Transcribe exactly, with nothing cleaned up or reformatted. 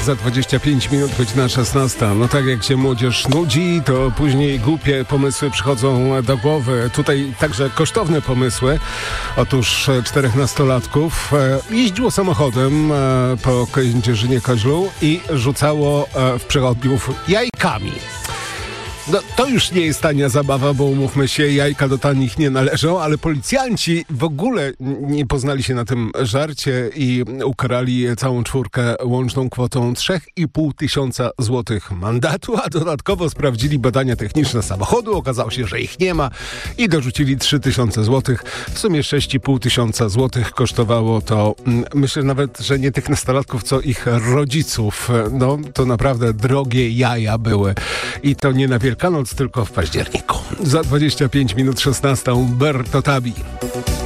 Za dwadzieścia pięć minut, godzina szesnasta. No tak jak się młodzież nudzi, to później głupie pomysły przychodzą do głowy. Tutaj także kosztowne pomysły. Otóż czterech nastolatków jeździło samochodem po Kędzierzynie-Koźlu i rzucało w przechodniów jajkami. No, to już nie jest tania zabawa, bo umówmy się, jajka do tanich nie należą, ale policjanci w ogóle nie poznali się na tym żarcie i ukarali całą czwórkę łączną kwotą trzy i pół tysiąca złotych mandatu, a dodatkowo sprawdzili badania techniczne samochodu, okazało się, że ich nie ma i dorzucili trzy tysiące złotych. W sumie sześć i pół tysiąca złotych kosztowało to, myślę nawet, że nie tych nastolatków, co ich rodziców. No, to naprawdę drogie jaja były i to nie na Wielkanoc, tylko w październiku. Za dwadzieścia pięć minut szesnasta Umberto Tabi.